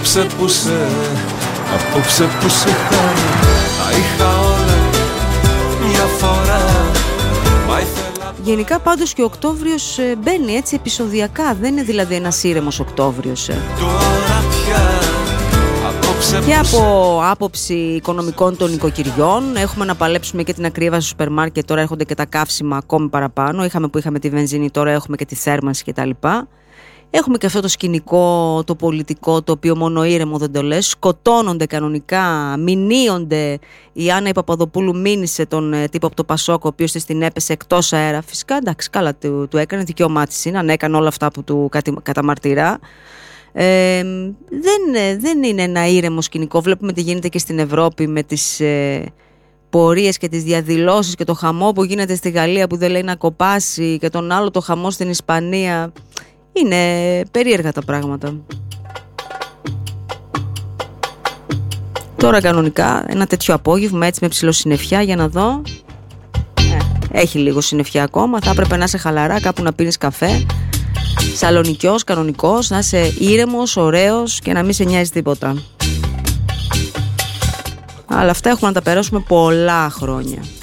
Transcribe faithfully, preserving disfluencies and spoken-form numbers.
Απόψε που σε, απόψε που σε χάνω, τα είχα όλα μια φορά. Γενικά πάντως και ο Οκτώβριος ε, μπαίνει έτσι επεισοδιακά. Δεν είναι δηλαδή ένας ήρεμος Οκτώβριος ε. Και από άποψη οικονομικών των νοικοκυριών έχουμε να παλέψουμε και την ακρίβεια στο σούπερ μάρκετ. Τώρα έρχονται και τα καύσιμα ακόμη παραπάνω. Είχαμε που είχαμε τη βενζίνη, τώρα έχουμε και τη θέρμανση κτλ. Έχουμε και αυτό το σκηνικό, το πολιτικό, το οποίο μόνο ήρεμο δεν το λες. Σκοτώνονται κανονικά, μηνύονται. Η Άννα η Παπαδοπούλου μήνυσε τον ε, τύπο από το Πασόκ, ο οποίος της την έπεσε εκτός αέρα. Φυσικά, εντάξει, καλά του, του έκανε, δικαίωμά της είναι, αν έκανε όλα αυτά που του καταμαρτυρά. Ε, δεν, δεν είναι ένα ήρεμο σκηνικό. Βλέπουμε τι γίνεται και στην Ευρώπη με τις ε, πορείες και τις διαδηλώσεις και το χαμό που γίνεται στη Γαλλία που δεν λέει να κοπάσει, και τον άλλο το χαμό στην Ισπανία. Είναι περίεργα τα πράγματα. Τώρα κανονικά ένα τέτοιο απόγευμα έτσι με ψιλοσυννεφιά, για να δω. ε, Έχει λίγο συννεφιά ακόμα. Θα έπρεπε να είσαι χαλαρά, κάπου να πίνεις καφέ, σαλονικιός, κανονικός, να είσαι ήρεμος, ωραίος και να μην σε νοιάζει τίποτα. Αλλά αυτά έχουμε να τα περάσουμε πολλά χρόνια.